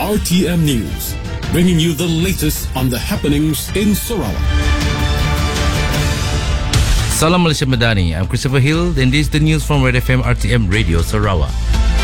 RTM News, bringing you the latest on the happenings in Sarawak. Salam Malaysia Madani. I'm Christopher Hill, and this is the news from Red FM RTM Radio Sarawak.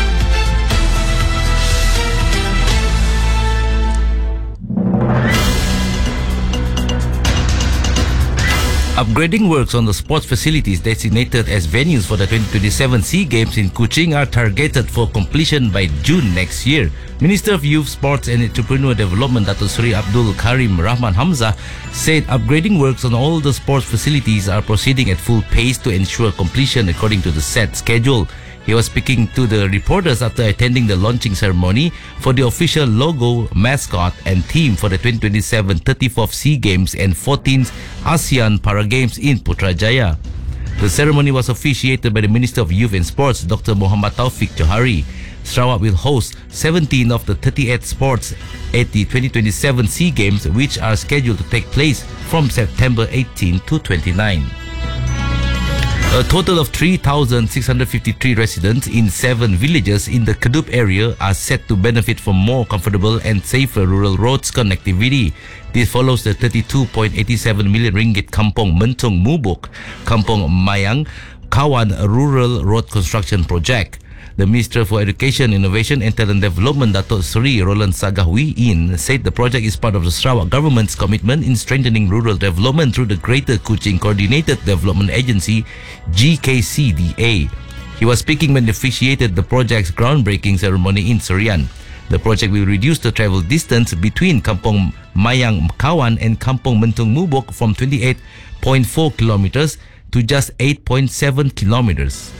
Upgrading works on the sports facilities designated as venues for the 2027 SEA Games in Kuching are targeted for completion by June next year. Minister of Youth, Sports and Entrepreneur Development Dato Sri Abdul Karim Rahman Hamzah said upgrading works on all the sports facilities are proceeding at full pace to ensure completion according to the set schedule. He was speaking to the reporters after attending the launching ceremony for the official logo, mascot and theme for the 2027 34th SEA Games and 14th ASEAN Para Games in Putrajaya. The ceremony was officiated by the Minister of Youth and Sports, Dr. Muhammad Taufik Johari. Sarawak will host 17 of the 38 sports at the 2027 SEA Games, which are scheduled to take place from September 18 to 29. A total of 3,653 residents in 7 villages in the Kedup area are set to benefit from more comfortable and safer rural roads connectivity. This follows the 32.87 million ringgit Kampong Mentong Mubuk, Kampong Mayang, Kawan Rural Road Construction Project. The Minister for Education, Innovation and Talent Development, Dato Sri Roland Sagahwiin, said the project is part of the Sarawak government's commitment in strengthening rural development through the Greater Kuching Coordinated Development Agency, GKCDA. He was speaking when he officiated the project's groundbreaking ceremony in Serian. The project will reduce the travel distance between Kampong Mayang Kawan and Kampong Mentong Mubok from 28.4 kilometers to just 8.7 kilometers.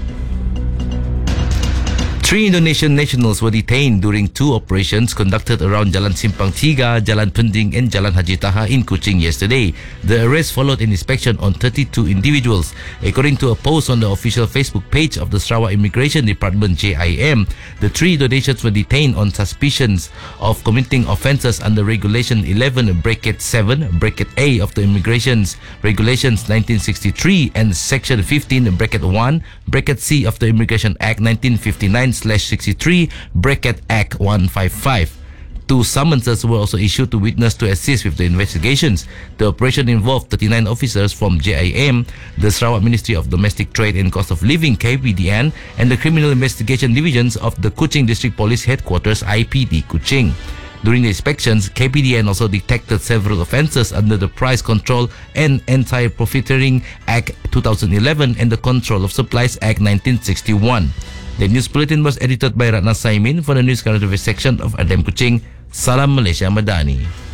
3 Indonesian nationals were detained during 2 operations conducted around Jalan Simpang Tiga, Jalan Pending and Jalan Haji Taha in Kuching yesterday. The arrest followed an inspection on 32 individuals. According to a post on the official Facebook page of the Sarawak Immigration Department JIM, the 3 Indonesians were detained on suspicions of committing offences under Regulation 11 Bracket 7 Bracket A of the Immigrations Regulations 1963 and Section 15 Bracket 1 Bracket C of the Immigration Act 1959/63 Bracket Act 155. 2 summonses were also issued to witness to assist with the investigations. The operation involved 39 officers from JIM, the Sarawak Ministry of Domestic Trade and Cost of Living KPDN, and the Criminal Investigation Divisions of the Kuching District Police Headquarters IPD Kuching. During the inspections, KPDN also detected several offences under the Price Control and Anti-Profiteering Act 2011 and the Control of Supplies Act 1961. The news bulletin was edited by Ratna Saimin for the News Current Affairs section of Adem Kuching. Salam Malaysia Madani.